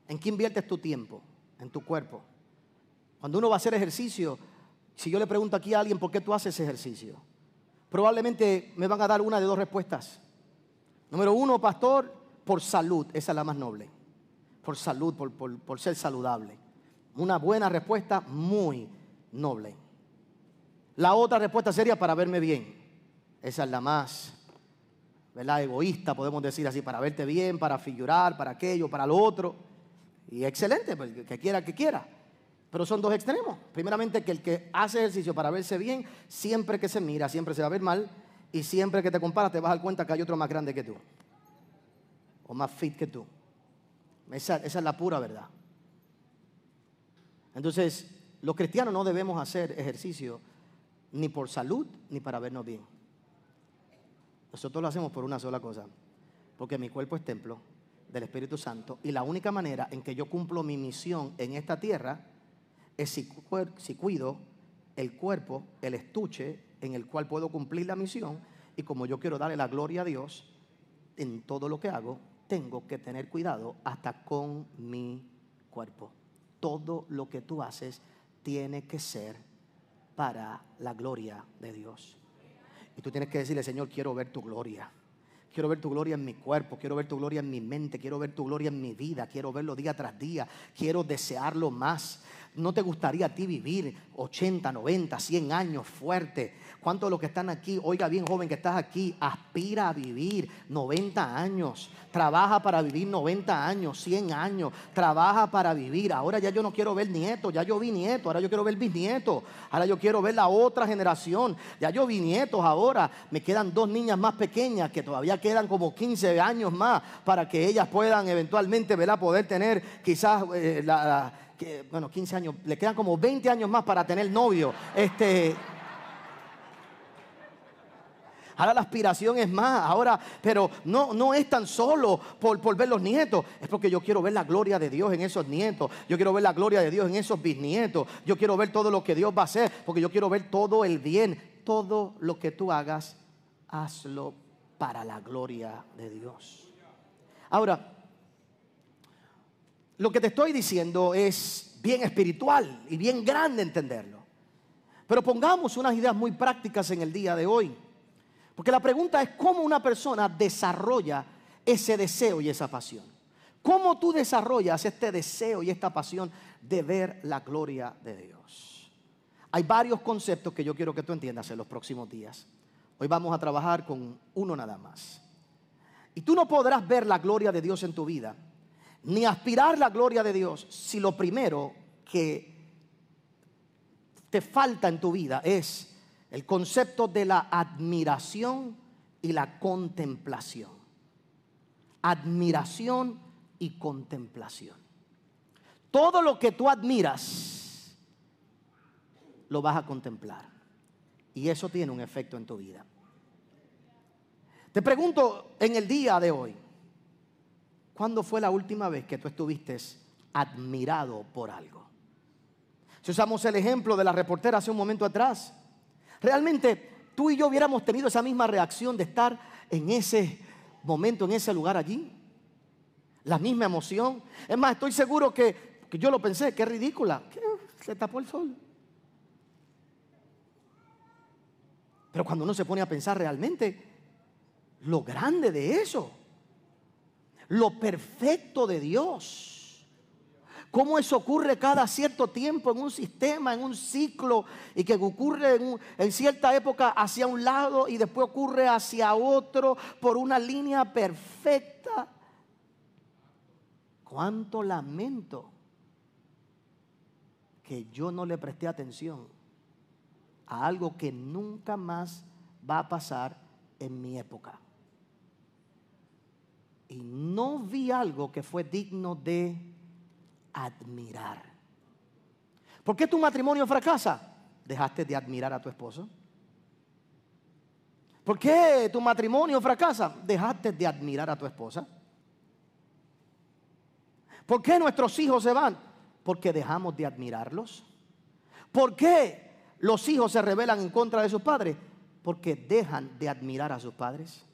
¿En qué inviertes tu tiempo? En tu cuerpo. Cuando uno va a hacer ejercicio, si yo le pregunto aquí a alguien por qué tú haces ejercicio, probablemente me van a dar una de dos respuestas. Número uno, pastor, por salud. Esa es la más noble. Por salud, por ser saludable. Una buena respuesta, muy noble. La otra respuesta sería para verme bien. Esa es la más, ¿verdad?, egoísta, podemos decir así, para verte bien, para figurar, para aquello, para lo otro. Y excelente, pues, que quiera, que quiera. Pero son dos extremos. Primeramente, que el que hace ejercicio para verse bien, siempre que se mira, siempre se va a ver mal. Y siempre que te comparas, te vas a dar cuenta que hay otro más grande que tú. O más fit que tú. Esa es la pura verdad. Entonces, los cristianos no debemos hacer ejercicio ni por salud, ni para vernos bien. Nosotros lo hacemos por una sola cosa. Porque mi cuerpo es templo del Espíritu Santo. Y la única manera en que yo cumplo mi misión en esta tierra es si cuido el cuerpo, el estuche en el cual puedo cumplir la misión. Y como yo quiero darle la gloria a Dios en todo lo que hago, tengo que tener cuidado hasta con mi cuerpo. Todo lo que tú haces tiene que ser para la gloria de Dios. Y tú tienes que decirle: Señor, quiero ver tu gloria. Quiero ver tu gloria en mi cuerpo, quiero ver tu gloria en mi mente, quiero ver tu gloria en mi vida, quiero verlo día tras día, quiero desearlo más. ¿No te gustaría a ti vivir 80, 90, 100 años fuerte? ¿Cuántos de los que están aquí, oiga bien joven que estás aquí, aspira a vivir 90 años? Trabaja para vivir 90 años, 100 años, trabaja para vivir. Ahora ya yo no quiero ver nietos, ya yo vi nietos, ahora yo quiero ver bisnietos, ahora yo quiero ver la otra generación. Ya yo vi nietos ahora, me quedan 2 niñas más pequeñas que todavía quedan como 15 años más para que ellas puedan eventualmente, ¿verdad?, poder tener quizás 15 años, le quedan como 20 años más para tener novio. Ahora la aspiración es más, ahora, pero no es tan solo por ver los nietos, es porque yo quiero ver la gloria de Dios en esos nietos, yo quiero ver la gloria de Dios en esos bisnietos, yo quiero ver todo lo que Dios va a hacer, porque yo quiero ver todo el bien. Todo lo que tú hagas, hazlo para la gloria de Dios. Ahora, lo que te estoy diciendo es bien espiritual y bien grande entenderlo. Pero pongamos unas ideas muy prácticas en el día de hoy. Porque la pregunta es: ¿cómo una persona desarrolla ese deseo y esa pasión? ¿Cómo tú desarrollas este deseo y esta pasión de ver la gloria de Dios? Hay varios conceptos que yo quiero que tú entiendas en los próximos días. Hoy vamos a trabajar con uno nada más. Y tú no podrás ver la gloria de Dios en tu vida, ni aspirar la gloria de Dios, si lo primero que te falta en tu vida es el concepto de la admiración y la contemplación. Admiración y contemplación. Todo lo que tú admiras lo vas a contemplar, y eso tiene un efecto en tu vida. Te pregunto en el día de hoy: ¿cuándo fue la última vez que tú estuviste admirado por algo? Si usamos el ejemplo de la reportera hace un momento atrás, realmente tú y yo hubiéramos tenido esa misma reacción de estar en ese momento, en ese lugar allí. La misma emoción. Es más, estoy seguro que yo lo pensé, qué ridícula, que se tapó el sol. Pero cuando uno se pone a pensar realmente lo grande de eso, lo perfecto de Dios, cómo eso ocurre cada cierto tiempo en un sistema, en un ciclo, y que ocurre en cierta época hacia un lado y después ocurre hacia otro por una línea perfecta. Cuánto lamento que yo no le presté atención a algo que nunca más va a pasar en mi época. Y no vi algo que fue digno de admirar. ¿Por qué tu matrimonio fracasa? ¿Dejaste de admirar a tu esposo? ¿Por qué tu matrimonio fracasa? ¿Dejaste de admirar a tu esposa? ¿Por qué nuestros hijos se van? Porque dejamos de admirarlos. ¿Por qué los hijos se rebelan en contra de sus padres? Porque dejan de admirar a sus padres.